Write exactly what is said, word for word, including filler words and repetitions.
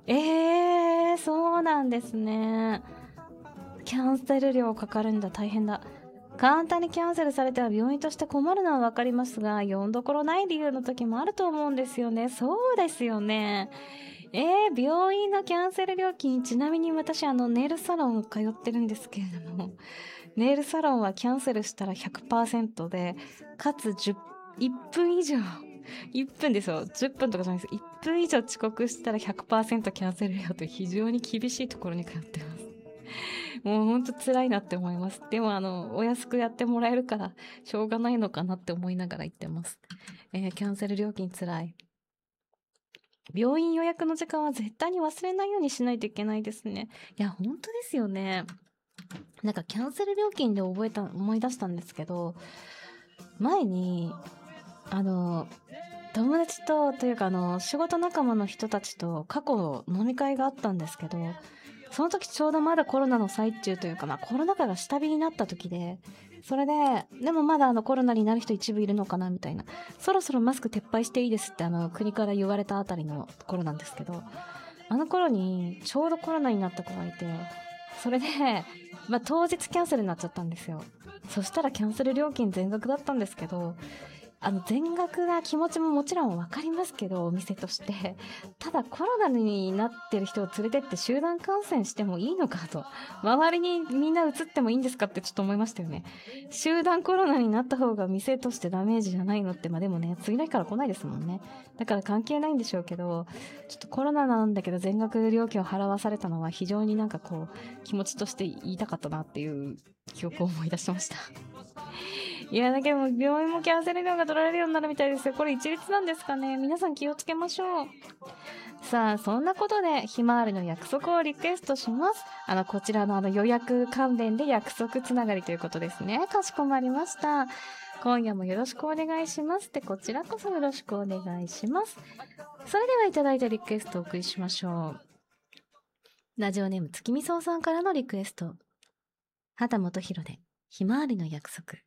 えー、そうなんですね。キャンセル料かかるんだ、大変だ。簡単にキャンセルされては病院として困るのはわかりますが、読んどころない理由の時もあると思うんですよね。そうですよね。えー、病院のキャンセル料金、ちなみに私、あの、ネイルサロン通ってるんですけれども、ネイルサロンはキャンセルしたらひゃくパーセントで、かつじゅう、いっぷん以上、いっぷんですよ。じゅっぷんとかじゃないです。いっぷん以上遅刻したら ひゃくパーセント キャンセル料という非常に厳しいところに通ってます。もうほんと辛いなって思います。でもあの、お安くやってもらえるから、しょうがないのかなって思いながら言ってます。えー、キャンセル料金辛い。病院予約の時間は絶対に忘れないようにしないといけないですね。いや、本当ですよね。なんかキャンセル料金で覚えた、思い出したんですけど、前に、あの、友達と、というかあの、仕事仲間の人たちと過去飲み会があったんですけど、その時ちょうどまだコロナの最中というか、まあコロナ禍が下火になった時で、それで、でもまだあのコロナになる人一部いるのかなみたいな。そろそろマスク撤廃していいですってあの国から言われたあたりの頃なんですけど、あの頃にちょうどコロナになった子がいて、それで、まあ当日キャンセルになっちゃったんですよ。そしたらキャンセル料金全額だったんですけど、あの全額な気持ちももちろんわかりますけど、お店として。ただコロナになってる人を連れてって集団感染してもいいのかと。周りにみんな移ってもいいんですかってちょっと思いましたよね。集団コロナになった方が店としてダメージじゃないのって、まあでもね、次の日から来ないですもんね。だから関係ないんでしょうけど、ちょっとコロナなんだけど全額料金を払わされたのは非常になんかこう、気持ちとして言いたかったなっていう記憶を思い出しました。いや、だけども病院もキャンセル料が取られるようになるみたいですよ。これ一律なんですかね。皆さん気をつけましょう。さあ、そんなことで、ひまわりの約束をリクエストします。あの、こちらのあの予約関連で約束つながりということですね。かしこまりました。今夜もよろしくお願いしますって、こちらこそよろしくお願いします。それではいただいたリクエストをお送りしましょう。ラジオネーム月見草さんからのリクエスト。畑本博で、ひまわりの約束。